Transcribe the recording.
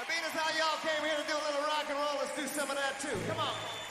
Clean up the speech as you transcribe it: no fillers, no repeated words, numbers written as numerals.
Being as how y'all came here to do a little rock and roll, let's do some of that too. Come on.